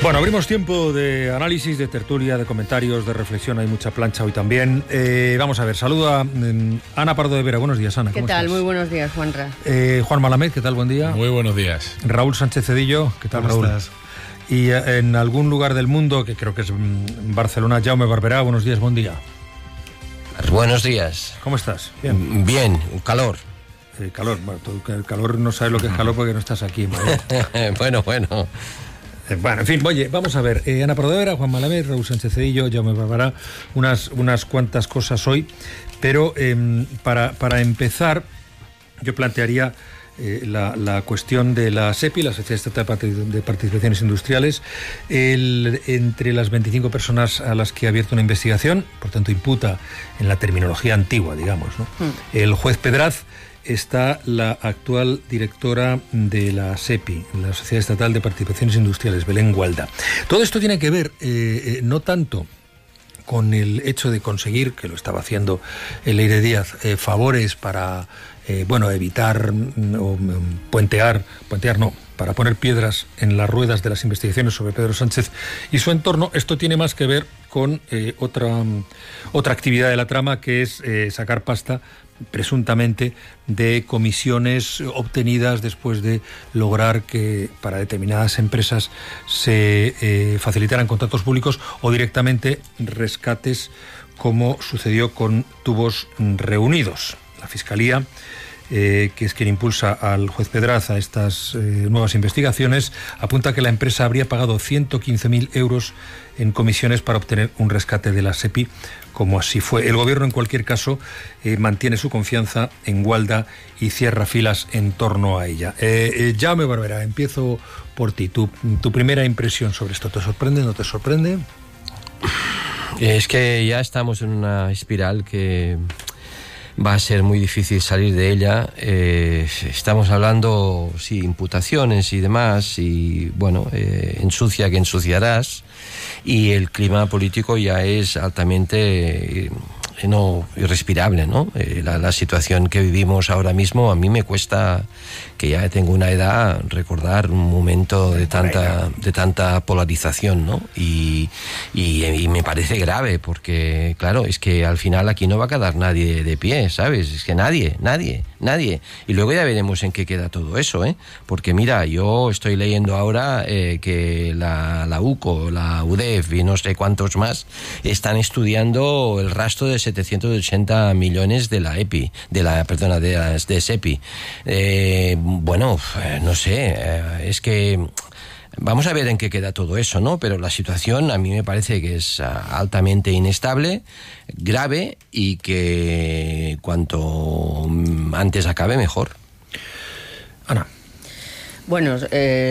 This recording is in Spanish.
Bueno, abrimos tiempo de análisis, de tertulia, de comentarios, de reflexión. Hay mucha plancha hoy también. Vamos a ver, saludo a Ana Pardo de Vera. Buenos días, Ana. ¿Qué tal? Muy buenos días, Juanra. Juan Malamed, ¿qué tal? Buen día. Muy buenos días. Raúl Sánchez Cedillo, ¿qué tal, Raúl? Estás? Y en algún lugar del mundo, que creo que es Barcelona, Jaume Barberá. Buenos días, buen día. Buenos días. ¿Cómo estás? Bien. Bien, calor. Calor. Bueno, tú, el calor no sabes lo que es calor porque no estás aquí, Madrid. Bueno. Bueno, en fin, oye, vamos a ver. Ana Pardo de Vera, Juan Malamed, Raúl Sánchez Cedillo, Jaume Barberá, unas cuantas cosas hoy, pero para empezar, yo plantearía la cuestión de la SEPI, la Sociedad Estatal de Participaciones Industriales, entre las 25 personas a las que ha abierto una investigación, por tanto imputa en la terminología antigua, digamos, ¿no? El juez Pedraz. Está la actual directora de la SEPI, la Sociedad Estatal de Participaciones Industriales, Belén Gualda. Todo esto tiene que ver no tanto con el hecho de conseguir, que lo estaba haciendo el Leire Díaz, favores para evitar o para poner piedras en las ruedas de las investigaciones sobre Pedro Sánchez y su entorno. Esto tiene más que ver con otra actividad de la trama, que es sacar pasta presuntamente de comisiones obtenidas después de lograr que para determinadas empresas se facilitaran contratos públicos o directamente rescates, como sucedió con Tubos Reunidos. La Fiscalía, que es quien impulsa al juez Pedraz a estas nuevas investigaciones, apunta que la empresa habría pagado 115.000 euros en comisiones para obtener un rescate de la SEPI, como así fue. El gobierno, en cualquier caso, mantiene su confianza en Gualda y cierra filas en torno a ella. Jaume Barberá, empiezo por ti. Tu primera impresión sobre esto, ¿te sorprende, no te sorprende? Es que ya estamos en una espiral que va a ser muy difícil salir de ella. Estamos hablando, sí, imputaciones y demás, y bueno, ensucia que ensuciarás, y el clima político ya es altamente irrespirable, ¿no? La situación que vivimos ahora mismo, a mí me cuesta, que ya tengo una edad, recordar un momento de tanta polarización, ¿no? Y me parece grave, porque claro, es que al final aquí no va a quedar nadie de pie, ¿sabes? Es que nadie. Y luego ya veremos en qué queda todo eso, ¿eh? Porque mira, yo estoy leyendo ahora que la UCO, la UDEF y no sé cuántos más están estudiando el rastro de 780 millones de la EPI, de SEPI. No sé, es que vamos a ver en qué queda todo eso, ¿no? Pero la situación a mí me parece que es altamente inestable, grave, y que cuanto antes acabe mejor. Ana. Bueno,